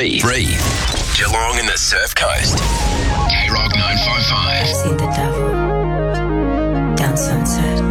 Breathe. Geelong and the Surf Coast. K-Rock 955. Seen the devil down Sunset.